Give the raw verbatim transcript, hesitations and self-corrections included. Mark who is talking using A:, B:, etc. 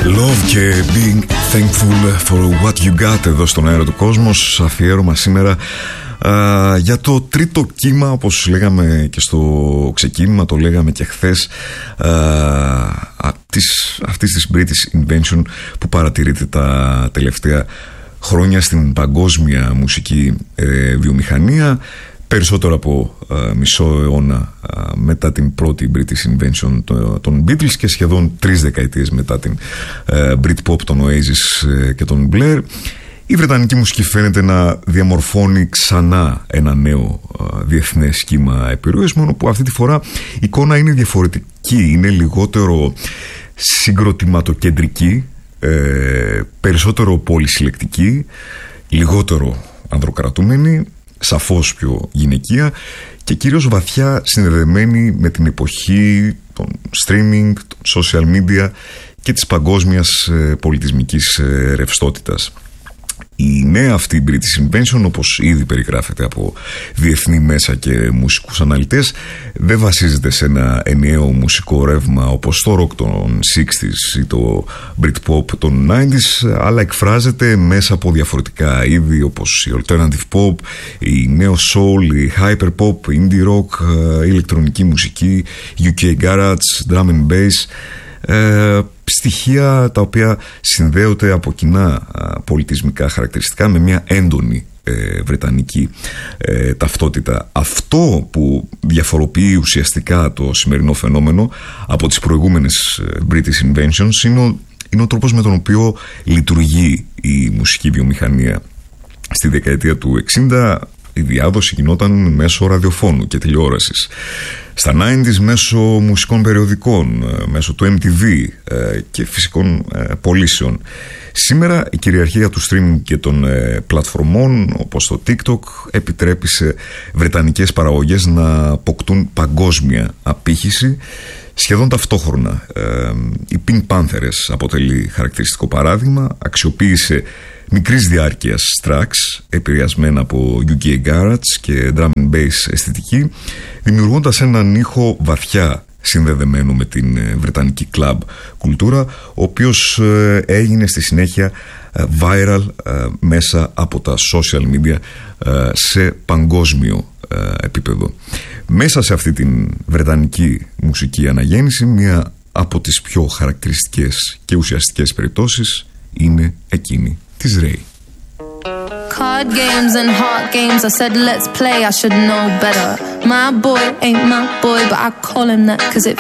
A: Love και being thankful for what you got εδώ στον αέρα του κόσμος. Αφιέρωμα σήμερα uh, για το τρίτο κύμα, όπως λέγαμε και στο ξεκίνημα, το λέγαμε και χθες, uh, της, αυτής της British Invention που παρατηρείται τα τελευταία χρόνια στην παγκόσμια μουσική ε, βιομηχανία. Περισσότερο από uh, μισό αιώνα uh, μετά την πρώτη British Invention των Beatles και σχεδόν τρεις δεκαετίες μετά την uh, Britpop, τον Oasis uh, και τον Blair, η βρετανική μουσική φαίνεται να διαμορφώνει ξανά ένα νέο uh, διεθνές κύμα επιρροής, μόνο που αυτή τη φορά η εικόνα είναι διαφορετική, είναι λιγότερο συγκροτηματοκεντρική, ε, περισσότερο πολυσυλλεκτική, λιγότερο ανδροκρατούμενη, σαφώς πιο γυναικεία και κυρίως βαθιά συνδεδεμένη με την εποχή των streaming, των social media και της παγκόσμιας ε, πολιτισμικής ε, ρευστότητας. Η νέα αυτή British Invention, όπως ήδη περιγράφεται από διεθνή μέσα και μουσικούς αναλυτές, δεν βασίζεται σε ένα ενιαίο μουσικό ρεύμα όπως το rock των εξήντα ή το Britpop των ενενήντα, αλλά εκφράζεται μέσα από διαφορετικά είδη όπως η alternative pop, η neo soul, η hyperpop, η indie rock, η ηλεκτρονική μουσική, γιου κέι garage, drum and bass, ε, στοιχεία τα οποία συνδέονται από κοινά πολιτισμικά χαρακτηριστικά με μια έντονη ε, βρετανική ε, ταυτότητα. Αυτό που διαφοροποιεί ουσιαστικά το σημερινό φαινόμενο από τις προηγούμενες British Inventions είναι ο, είναι ο τρόπος με τον οποίο λειτουργεί η μουσική βιομηχανία. Στη δεκαετία του εξήντα η διάδοση γινόταν μέσω ραδιοφώνου και τηλεόρασης. Στα ενενήντα μέσω μουσικών περιοδικών, μέσω του εμ τι βι και φυσικών πωλήσεων. Σήμερα η κυριαρχία του streaming και των πλατφορμών όπως το TikTok επιτρέπει σε βρετανικές παραγωγές να αποκτούν παγκόσμια απήχηση. Σχεδόν ταυτόχρονα οι Pink Panthers αποτελεί χαρακτηριστικό παράδειγμα. Αξιοποίησε μικρής διάρκειας tracks επηρεασμένα από γιου κέι Garage και drum and bass αισθητική, δημιουργώντας έναν ήχο βαθιά συνδεδεμένο με την βρετανική club κουλτούρα, ο οποίος έγινε στη συνέχεια viral μέσα από τα social media σε παγκόσμιο επίπεδο. Μέσα σε αυτή την βρετανική μουσική αναγέννηση, μία από τις πιο χαρακτηριστικές και ουσιαστικές περιπτώσεις είναι εκείνη της Ray.
B: Card games and heart games, I said let's play, I should know better. My boy ain't my boy, but I call him that cause it